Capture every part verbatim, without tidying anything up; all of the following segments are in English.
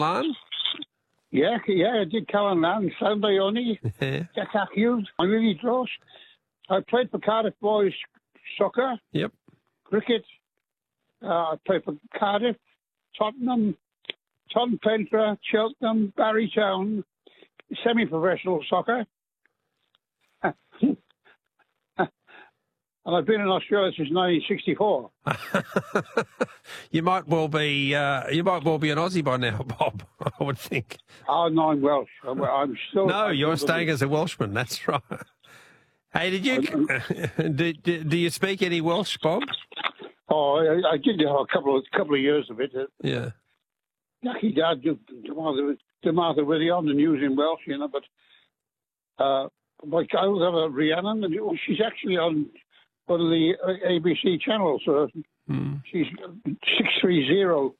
Lan? Yeah, yeah, I did Callan Land, Sunday only. Yeah. Jack Hughes. I'm really close. I played for Cardiff Boys soccer, Yep. cricket. Uh, I played for Cardiff, Tottenham, Tottenham Pentra, Cheltenham, Barrytown, semi-professional soccer. And I've been in Australia since nineteen sixty-four. You might well be uh, you might well be an Aussie by now, Bob, I would think. Oh, no, I'm Welsh. I'm, I'm still... No, I'm you're still staying as a Welshman, that's right. Hey, did you do, do, do you speak any Welsh, Bob? Oh, I, I did have a couple of couple of years of it. Yeah. Lucky Dad, the Martha Willie on the news in Welsh, you know, but uh, my child have a Rhiannon, and she's actually on one of the A B C channels. So mm. She's six three zero.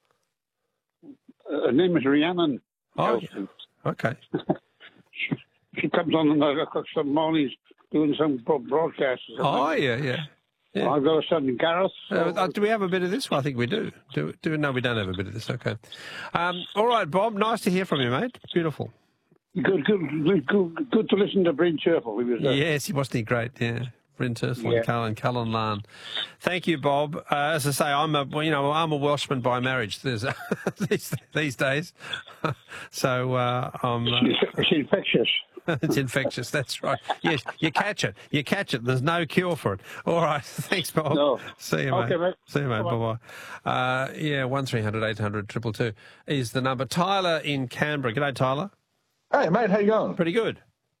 Uh, her name is Rhiannon. Oh, yeah. Okay. she, she comes on uh, some mornings doing some broadcasts. Oh, yeah, yeah. Yeah. I've got a son in Gareth. So. Uh, do we have a bit of this? Well, I think we do. Do, do. No, we don't have a bit of this. Okay. Um, all right, Bob. Nice to hear from you, mate. Beautiful. Good, good, good, good to listen to Bryn Churchill. He was, uh, yes, he wasn't he great? Yeah. Bryn Churchill yeah. and Callan, Callan Lan. Thank you, Bob. Uh, as I say, I'm a well, you know I'm a Welshman by marriage. There's these, these days, so uh, I'm. Uh, it's infectious. It's infectious, that's right. Yes, you catch it. You catch it. There's no cure for it. All right. Thanks, Bob. No. See you, mate. Okay, mate. See you, mate. Bye-bye. Uh, yeah, one three hundred eight hundred two two two is the number. Tyler in Canberra. G'day, Tyler. Hey, mate, how you going? Pretty good.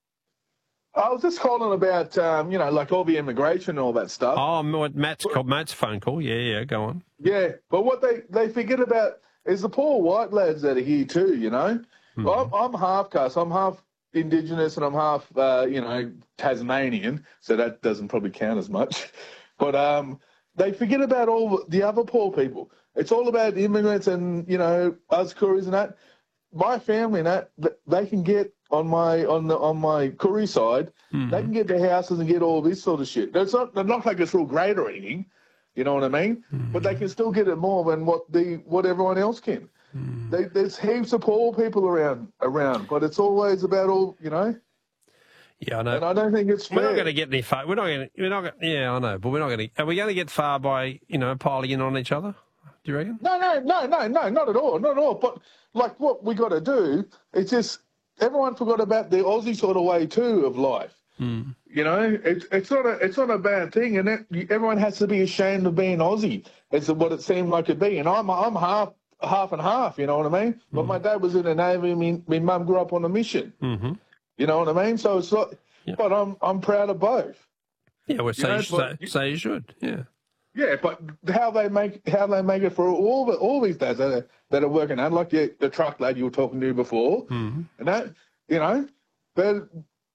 I was just calling about, um, you know, like all the immigration and all that stuff. Oh, Matt's, called, Matt's phone call. Yeah, yeah, go on. Yeah, but what they, they forget about is the poor white lads that are here too, you know. Mm. Well, I'm, I'm half caste. I'm half Indigenous and I'm half, uh, you know, Tasmanian, so that doesn't probably count as much. But um, they forget about all the other poor people. It's all about immigrants and, you know, us Koreans and that. My family and that, they can get on my on the on my Koori side, mm-hmm. they can get their houses and get all this sort of shit. It's not, they're not like it's real great or anything, you know what I mean? Mm-hmm. But they can still get it more than what the what everyone else can. Mm. They, there's heaps of poor people around, around, but it's always about all, you know. Yeah, I know. And I don't think it's fair. We're not going to get any far. We're not going. We're not. Gonna, yeah, I know, but we're not going to. Are we going to get far by you know piling in on each other? Do you reckon? No, no, no, no, no, not at all, not at all. But like, what we got to do, it's just everyone forgot about the Aussie sort of way too of life. Mm. You know, it's it's not a it's not a bad thing, and it, everyone has to be ashamed of being Aussie. It's what it seemed like it be, and I'm I'm half. half and half, you know what I mean? Mm-hmm. But my dad was in the Navy, my, my mum grew up on a mission. Mm-hmm. You know what I mean? So it's not, yeah. But I'm I'm proud of both. Yeah, well, so you, know, you, so, so you should, yeah. Yeah, but how they make how they make it for all the, all these days that are, that are working out, like the, the truck lad you were talking to before, mm-hmm. and that, you know, but,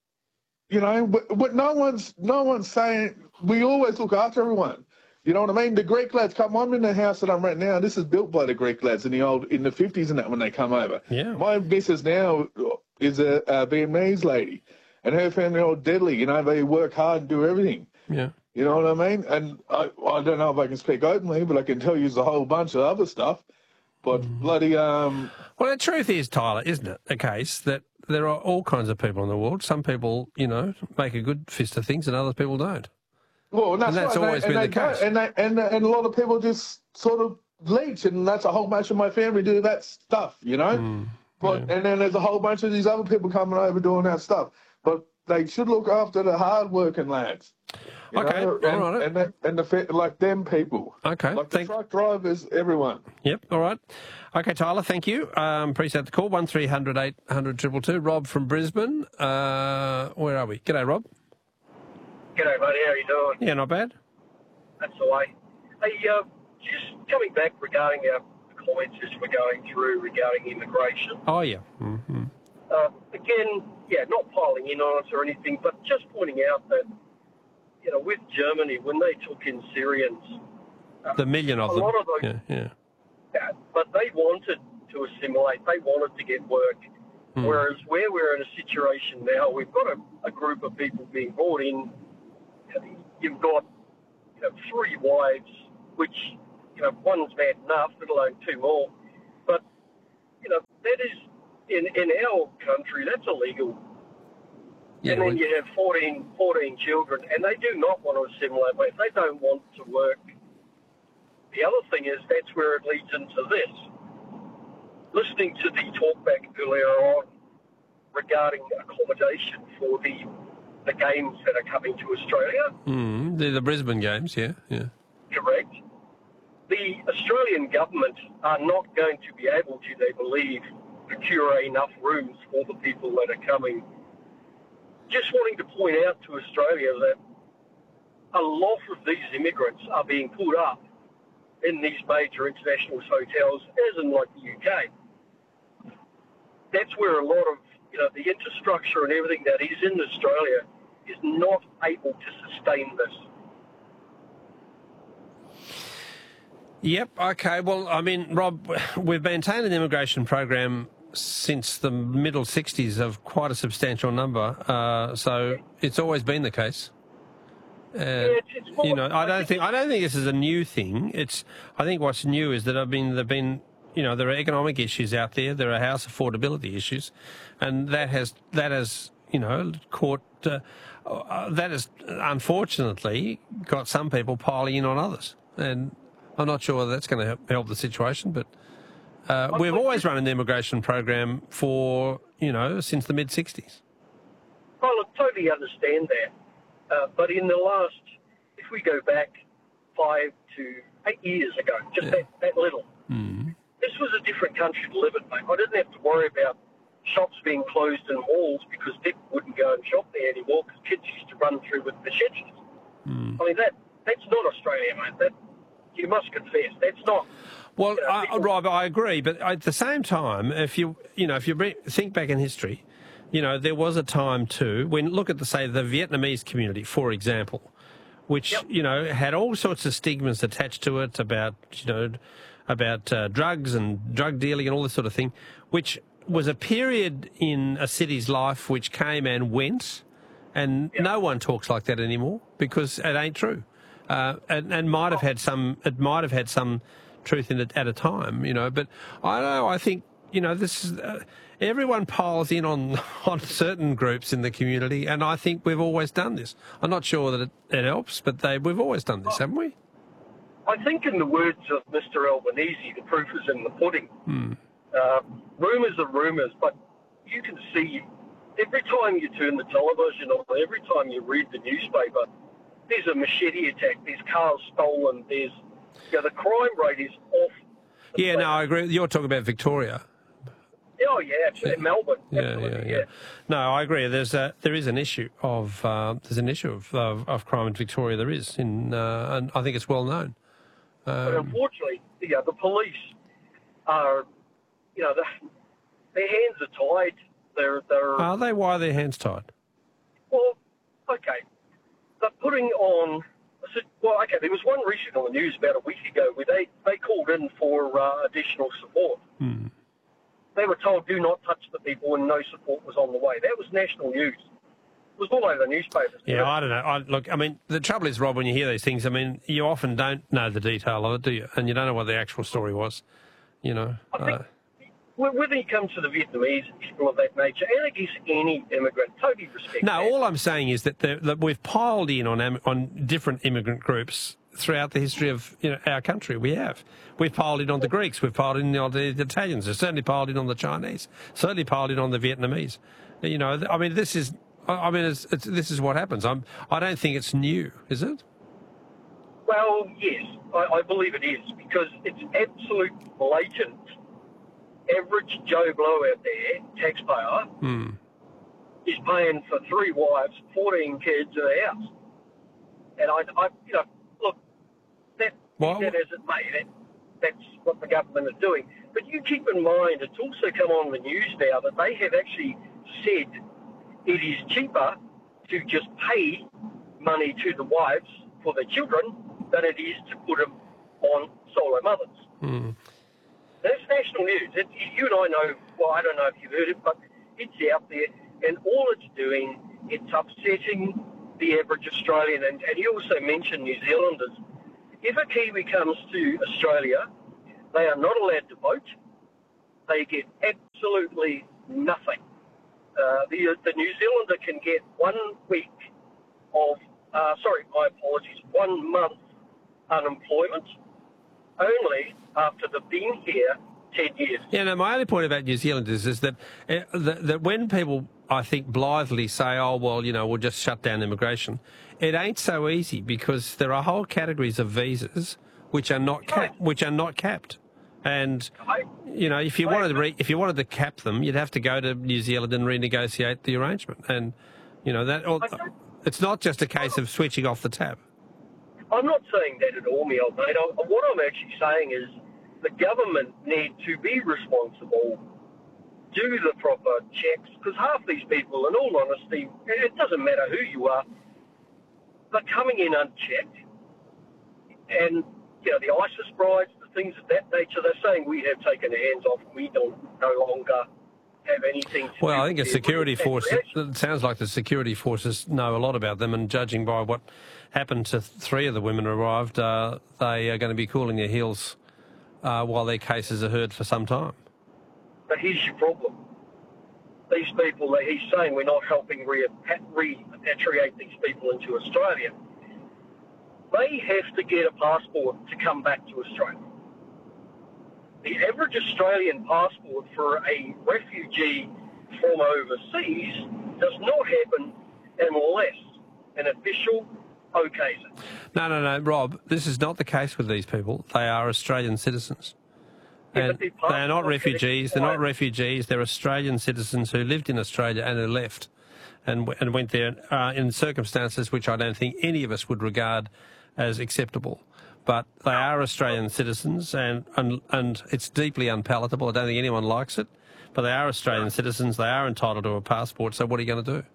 you know, but, but no one's no one's saying, we always look after everyone. You know what I mean? The Greek lads come. I'm in the house that I'm right now. This is built by the Greek lads in the old in the fifties and that when they come over. Yeah. My missus now is a, a Vietnamese lady, and her family are all deadly. You know, they work hard and do everything. Yeah. You know what I mean? And I, I don't know if I can speak openly, but I can tell you a whole bunch of other stuff. But mm. bloody um. Well, the truth is, Tyler, isn't it, the case that there are all kinds of people in the world. Some people, you know, make a good fist of things, and other people don't. Well, and that's, and that's right. always and been they, the case. And, they, and, and a lot of people just sort of leech, and that's a whole bunch of my family do that stuff, you know? Mm, but yeah. And then there's a whole bunch of these other people coming over doing that stuff. But they should look after the hard-working lads. Okay, know? And, all right. And, the, and the, like them people. Okay. Like the thank... truck drivers, everyone. Yep, all right. Okay, Tyler, thank you. Um, appreciate the call. one three hundred eight hundred two two two. Rob from Brisbane. Uh, where are we? G'day, Rob. G'day, buddy. How you doing? Yeah, not bad. That's the way. Hey, uh, just coming back regarding our comments as we're going through regarding immigration. Oh, yeah. Mm-hmm. Uh, again, yeah, not piling in on it or anything, but just pointing out that, you know, with Germany, when they took in Syrians... Uh, the million of a them. Lot of those, yeah, yeah. yeah. But they wanted to assimilate. They wanted to get work. Mm. Whereas where we're in a situation now, we've got a, a group of people being brought in. You've got, you know, three wives, which, you know, one's bad enough, let alone two more. But, you know, that is, in, in our country, that's illegal. Yeah, and then we- you have fourteen, fourteen children, and they do not want to assimilate, but if they don't want to work. The other thing is, that's where it leads into this. Listening to the talkback earlier on regarding accommodation for the the games that are coming to Australia, Mm, the, the Brisbane Games, yeah, yeah. correct? The Australian government are not going to be able to, they believe, procure enough rooms for the people that are coming. Just wanting to point out to Australia that a lot of these immigrants are being put up in these major international hotels, as in like the U K. That's where a lot of, you know, the infrastructure and everything that is in Australia is not able to sustain this. Yep, okay. Well, I mean, Rob, we've maintained an immigration program since the middle sixties of quite a substantial number, uh, so it's always been the case. Uh, it's, it's more, you know, I don't think I don't think this is a new thing. It's I think what's new is that I mean there've been you know there are economic issues out there, there are house affordability issues, and that has that has you know caught uh, uh, that has unfortunately got some people piling in on others, and I'm not sure whether that's going to help, help the situation, but uh, we've always run an immigration program for you know since the mid sixties. Well, I totally understand that. Uh, but in the last, if we go back five to eight years ago, just Yeah. that, that little, Mm. this was a different country to live in, mate. I didn't have to worry about shops being closed in malls because people wouldn't go and shop there anymore because kids used to run through with machetes. Mm. I mean, that that's not Australia, mate. That, you must confess, that's not. Well, you know, I, people- Rob, I agree, but at the same time, if you you know if you bring, think back in history, you know there was a time too when look at the say the Vietnamese community, for example, which Yep. you know had all sorts of stigmas attached to it about you know about uh, drugs and drug dealing and all this sort of thing, which was a period in a city's life which came and went, and Yep. no one talks like that anymore because it ain't true, uh, and, and might have had some it might have had some truth in it at a time, you know. But I don't know. I think you know this is uh, everyone piles in on on certain groups in the community, and I think we've always done this. I'm not sure that it, it helps, but they we've always done this, haven't we? I think in the words of Mister Albanese, the proof is in the pudding. Hmm. Uh, rumours are rumours, but you can see every time you turn the television on, every time you read the newspaper, there's a machete attack, there's cars stolen, there's, you know, the crime rate is off. the Yeah, no, plate. I agree. You're talking about Victoria. Oh, yeah, absolutely. Melbourne. Yeah, absolutely, yeah, yeah. No, I agree. There's a there is an issue of uh, there's an issue of, of of crime in Victoria. There is, in uh, and I think it's well known. But Um, unfortunately, you know, the police are, you know, the, their hands are tied. They're, they're are they? Why are their hands tied? well, okay. They're putting on, well, okay, there was one recent on the news about a week ago where they, they called in for uh, additional support. Hmm. They were told, do not touch the people, and no support was on the way. That was national news. It was all over the newspapers. Yeah, I don't know. I, look, I mean, the trouble is, Rob, when you hear these things, I mean, you often don't know the detail of it, do you? And you don't know what the actual story was, you know. I think Uh, when- whether you come to the Vietnamese, people of that nature, and I guess any immigrant, totally respect no, that. all I'm saying is that, the, that we've piled in on am- on different immigrant groups throughout the history of you know, our country. We have. We've piled in on the Greeks. We've piled in on the Italians. We've certainly piled in on the Chinese. Certainly piled in on the Vietnamese. You know, I mean, this is. I mean, it's, it's, this is what happens. I'm. I don't think it's new, is it? Well, yes, I, I believe it is, because it's absolute blatant. Average Joe Blow out there, taxpayer, Hmm. is paying for three wives, fourteen kids, and a house. And I, I you know, look, that, Well- that as it may, that, that's what the government is doing. But you keep in mind, it's also come on the news now that they have actually said it is cheaper to just pay money to the wives for their children than it is to put them on solo mothers. Hmm. That's national news. It, you and I know, well, I don't know if you've heard it, but it's out there. And all it's doing, it's upsetting the average Australian. And, and you also mentioned New Zealanders. If a Kiwi comes to Australia, they are not allowed to vote. They get absolutely nothing. Uh, the, the New Zealander can get one week of, uh, sorry, my apologies, one month unemployment only after they've been here ten years. Yeah, no, my only point about New Zealanders is that, uh, that, that when people, I think, blithely say, oh, well, you know, we'll just shut down immigration, it ain't so easy because there are whole categories of visas which are not cap- which are not capped. And, you know, if you wanted to re- if you wanted to cap them, you'd have to go to New Zealand and renegotiate the arrangement. And, you know, that or, it's not just a case of switching off the tap. I'm not saying that at all, me old mate. I, what I'm actually saying is the government need to be responsible, do the proper checks, because half these people, in all honesty, it doesn't matter who you are, they're coming in unchecked. And, you know, the ISIS brides, the things of that nature, they're saying we have taken our hands off, we don't no longer have anything to well, do I think with the security force, reaction. it sounds like the security forces know a lot about them, and judging by what happened to three of the women who arrived, uh, they are going to be cooling their heels uh, while their cases are heard for some time. But here's your problem. These people, that he's saying we're not helping re- repatriate these people into Australia. They have to get a passport to come back to Australia. The average Australian passport for a refugee from overseas does not happen unless an official okays it. No, no, no, Rob, this is not the case with these people. They are Australian citizens. Yeah, And but they are not passports refugees. get They're not expired. refugees. They're Australian citizens who lived in Australia and who left and, w- and went there uh, in circumstances which I don't think any of us would regard as acceptable. But they are Australian citizens, and, and, and it's deeply unpalatable. I don't think anyone likes it. But they are Australian citizens. They are entitled to a passport. So what are you going to do?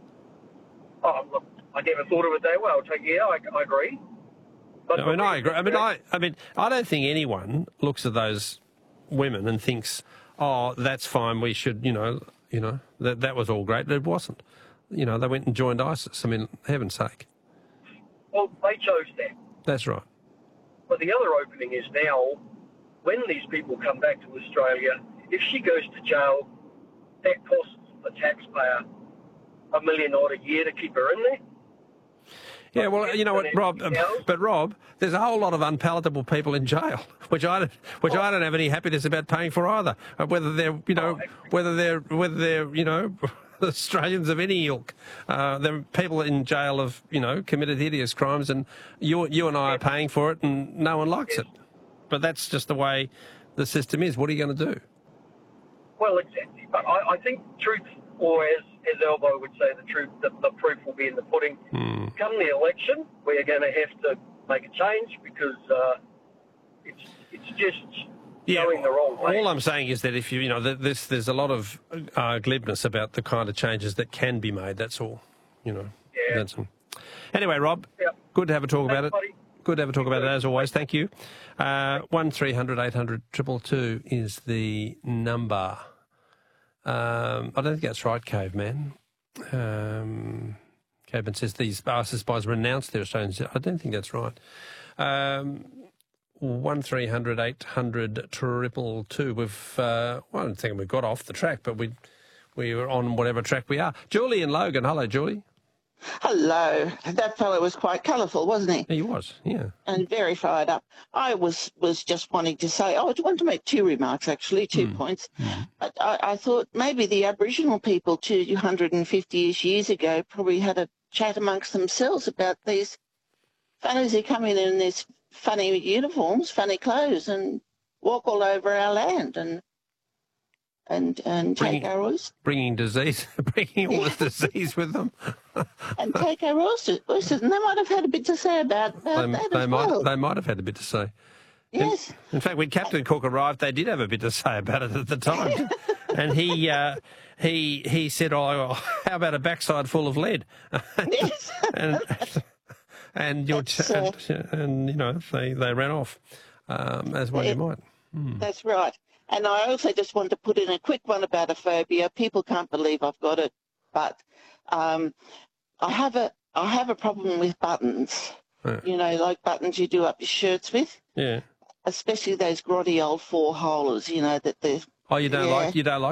Oh, look, I never thought of it that way. I'll take yeah, I, I agree. But I mean, I agree. I mean, I, I mean, I don't think anyone looks at those women and thinks, "Oh, that's fine. We should, you know, you know, that that was all great." It wasn't. You know, they went and joined ISIS. I mean, heaven's sake. Well, they chose that. That's right. But the other opening is now, when these people come back to Australia, if she goes to jail, that costs the taxpayer a million odd a year to keep her in there. Yeah, well, you know what, Rob? um, Else? But Rob, there's a whole lot of unpalatable people in jail, which I don't, which I don't have any happiness about paying for either. Uh, Whether they're, you know, whether they're, whether they're, you know, Australians of any ilk. Uh, there are people in jail have, you know, committed hideous crimes, and you, you and I are paying for it, and no one likes it. But that's just the way the system is. What are you going to do? Well, exactly. But I, I think truth, or as, as Elbo would say, the truth, the, the proof will be in the pudding. Hmm. Come the election, we're going to have to make a change because uh, it's it's just going the wrong way. All I'm saying is that if you, you know, th- this, there's a lot of uh, glibness about the kind of changes that can be made. That's all, you know. Yeah. That's all. Anyway, Rob, Yep. good to have a talk about it. Thanks, buddy. Good to have a talk about it as always. Thank you. Uh, one three hundred eight hundred two two two is the number. Um, I don't think that's right, Caveman. Um, Caveman says these ISIS spies renounced their Australians. I don't think that's right. Um, one three hundred eight hundred triple two. We've uh, well, I don't think we got off the track, but we we were on whatever track we are. Julie and Logan. Hello, Julie. Hello. That fellow was quite colourful, wasn't he? He was, yeah. And very fired up. I was was just wanting to say, I want to make two remarks, actually, two Mm. points. I, I, I thought maybe the Aboriginal people two hundred fifty-ish years ago probably had a chat amongst themselves about these fellows who come in in these funny uniforms, funny clothes, and walk all over our land and and and Bringing- take our oysters. Bringing disease, bringing all this disease with them. And take our oysters, oysters. And they might have had a bit to say about, about They, that they as might, well. they might have had a bit to say. Yes. In fact, when Captain Cook arrived, they did have a bit to say about it at the time. And he uh, he he said, "Oh, how about a backside full of lead?" Yes. and and, your That's, and, and you know they, they ran off um, as well you Yeah. might. That's right. And I also just want to put in a quick one about a phobia. People can't believe I've got it, but um, I have a I have a problem with buttons. Yeah. You know, like buttons you do up your shirts with, Yeah. especially those grotty old four holers. You know that the Oh, you don't Yeah. like you don't like.